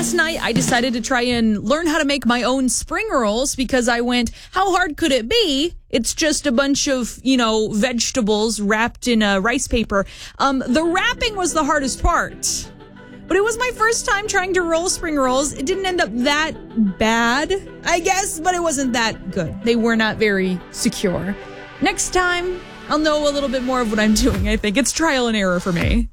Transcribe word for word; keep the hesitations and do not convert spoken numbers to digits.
last night I decided to try and learn how to make my own spring rolls because I went, how hard could it be? It's just a bunch of, you know, vegetables wrapped in a rice paper. Um, the wrapping was the hardest part. But it was my first time trying to roll spring rolls. It didn't end up that bad, I guess, but it wasn't that good. They were not very secure. Next time, I'll know a little bit more of what I'm doing, I think. It's trial and error for me.